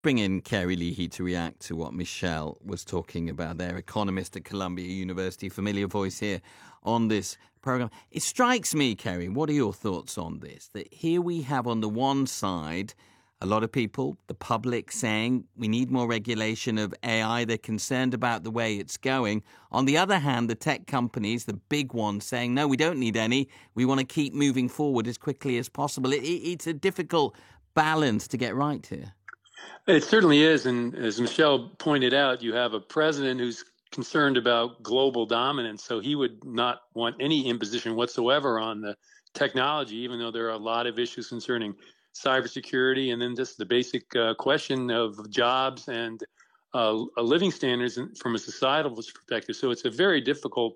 bring in Kerry Leahy to react to what Michelle was talking about there, economist at Columbia University, familiar voice here on this program. It strikes me, Kerry, what are your thoughts on this? That here we have on the one side a lot of people, the public, saying we need more regulation of AI. They're concerned about the way it's going. On the other hand, the tech companies, the big ones, saying, no, we don't need any. We want to keep moving forward as quickly as possible. It's a difficult balance to get right here. It certainly is. And as Michelle pointed out, you have a president who's concerned about global dominance. So he would not want any imposition whatsoever on the technology, even though there are a lot of issues concerning cybersecurity and then just the basic question of jobs and living standards from a societal perspective. So it's a very difficult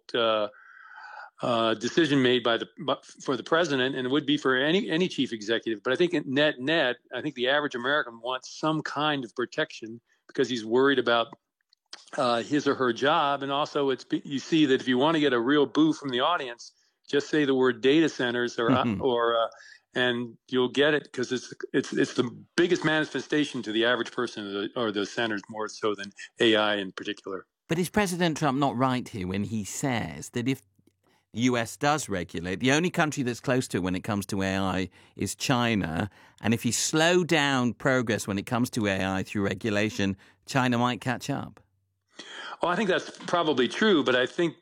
decision made for the president, and it would be for any chief executive. But I think net, I think the average American wants some kind of protection because he's worried about his or her job. And also, you see that if you want to get a real boo from the audience, just say the word data centers and you'll get it, because it's the biggest manifestation to the average person or the centers more so than AI in particular. But is President Trump not right here when he says that if the US does regulate, the only country that's close to it when it comes to AI is China, and if you slow down progress when it comes to AI through regulation, China might catch up? Well, I think that's probably true, but I think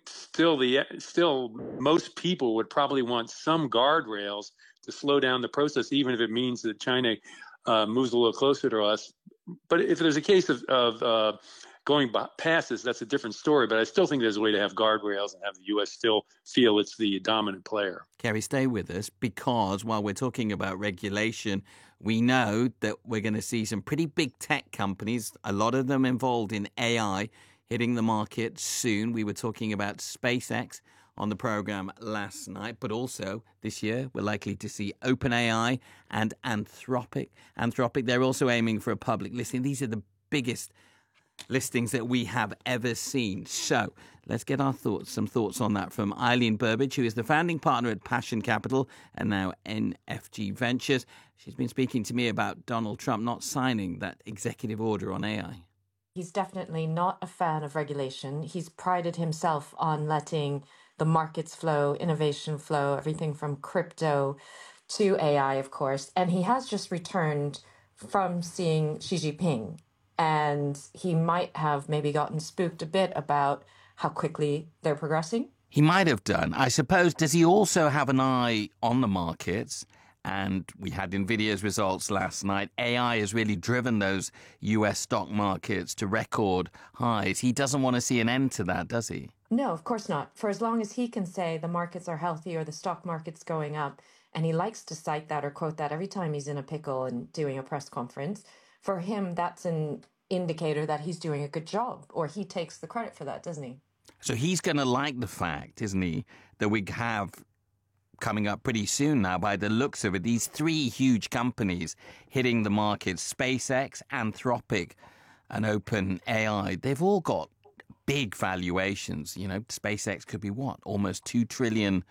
still most people would probably want some guardrails to slow down the process, even if it means that China moves a little closer to us. But if there's a case of going past this, that's a different story. But I still think there's a way to have guardrails and have the U.S. still feel it's the dominant player. Kerry, stay with us, because while we're talking about regulation, we know that we're going to see some pretty big tech companies, a lot of them involved in AI, hitting the market soon. We were talking about SpaceX on the program last night, but also this year we're likely to see OpenAI and Anthropic. They're also aiming for a public listing. These are the biggest listings that we have ever seen. So let's get some thoughts on that from Eileen Burbidge, who is the founding partner at Passion Capital and now NFG Ventures. She's been speaking to me about Donald Trump not signing that executive order on AI. He's definitely not a fan of regulation. He's prided himself on letting the markets flow, innovation flow, everything from crypto to AI, of course. And he has just returned from seeing Xi Jinping. And he might have maybe gotten spooked a bit about how quickly they're progressing. He might have done. I suppose, does he also have an eye on the markets? And we had NVIDIA's results last night. AI has really driven those US stock markets to record highs. He doesn't want to see an end to that, does he? No, of course not. For as long as he can say the markets are healthy or the stock market's going up, and he likes to cite that or quote that every time he's in a pickle and doing a press conference, for him, that's an indicator that he's doing a good job, or he takes the credit for that, doesn't he? So he's going to like the fact, isn't he, that we have coming up pretty soon now, by the looks of it, these three huge companies hitting the market, SpaceX, Anthropic, and OpenAI. They've all got big valuations. You know, SpaceX could be what? Almost $2 trillion.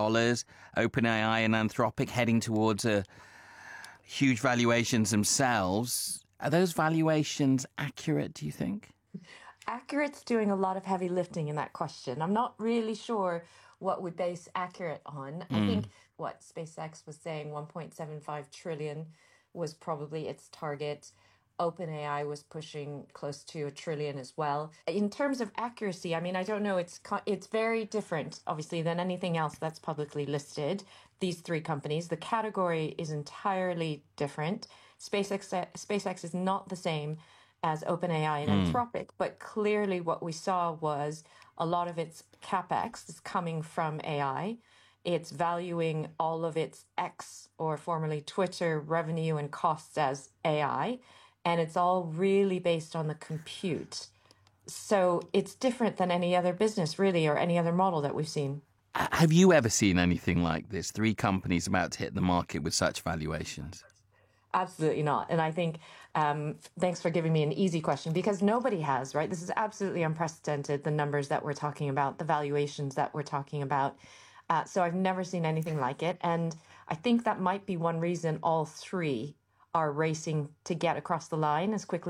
OpenAI and Anthropic heading towards huge valuations themselves. Are those valuations accurate, do you think? Accurate's doing a lot of heavy lifting in that question. I'm not really sure what we base accurate on. I think what SpaceX was saying, 1.75 trillion was probably its target. OpenAI was pushing close to $1 trillion as well. In terms of accuracy, I mean, I don't know. It's very different, obviously, than anything else that's publicly listed. These three companies, the category is entirely different. SpaceX is not the same as OpenAI and Anthropic, but clearly what we saw was a lot of its capex is coming from AI. It's valuing all of its X, or formerly Twitter, revenue and costs as AI. And it's all really based on the compute. So it's different than any other business, really, or any other model that we've seen. Have you ever seen anything like this? Three companies about to hit the market with such valuations? Absolutely not. And I think, thanks for giving me an easy question, because nobody has, right? This is absolutely unprecedented, the numbers that we're talking about, the valuations that we're talking about. So I've never seen anything like it. And I think that might be one reason all three are racing to get across the line as quickly